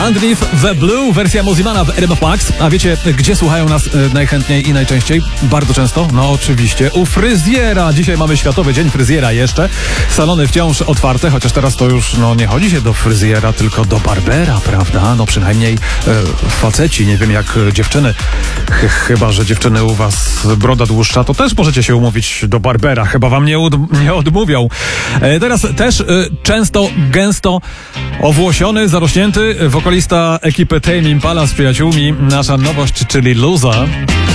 Underneath the Blue, wersja Mozimana w RMF Max. A wiecie, gdzie słuchają nas najchętniej i najczęściej? Bardzo często? No oczywiście u fryzjera. Dzisiaj mamy Światowy Dzień Fryzjera jeszcze. Salony wciąż otwarte, chociaż teraz to już nie chodzi się do fryzjera, tylko do barbera, prawda? No przynajmniej faceci, nie wiem jak dziewczyny. Chyba że dziewczyny u was broda dłuższa, to też możecie się umówić do barbera. Chyba wam nie odmówią. Teraz też często, gęsto owłosiony, zarośnięty wokalista ekipy Tame Impala z przyjaciółmi. Nasza nowość, czyli Loser.